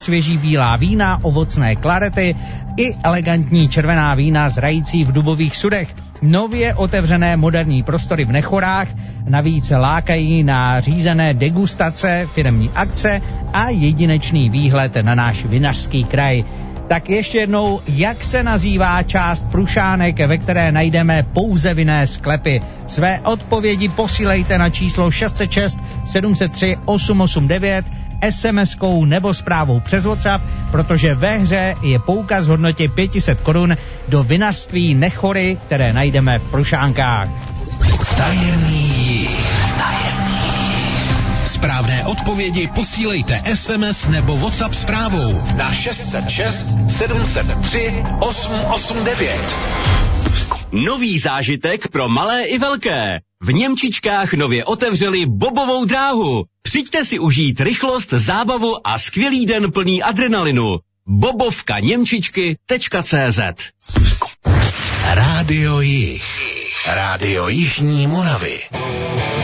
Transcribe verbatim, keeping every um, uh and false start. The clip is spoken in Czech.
svěží bílá vína, ovocné klarety i elegantní červená vína zrající v dubových sudech. Nově otevřené moderní prostory v Nechorách navíc lákají na řízené degustace, firemní akce a jedinečný výhled na náš vinařský kraj. Tak ještě jednou, jak se nazývá část Prušánek, ve které najdeme pouze vinné sklepy? Své odpovědi posílejte na číslo šest set šest sedm set tři osm osm devět es em eskou nebo zprávou přes WhatsApp, protože ve hře je poukaz v hodnotě pět set korun do vinařství Nechory, které najdeme v Prušánkách. Tajemný, tajemný. Správné odpovědi posílejte es em es nebo WhatsApp zprávou na šest set šest sedm set tři osm osm devět. Nový zážitek pro malé i velké. V Němčičkách nově otevřeli bobovou dráhu. Přijďte si užít rychlost, zábavu a skvělý den plný adrenalinu. bobovka němčičky tečka cé zet. Rádio Jih. Rádio Jižní Moravy.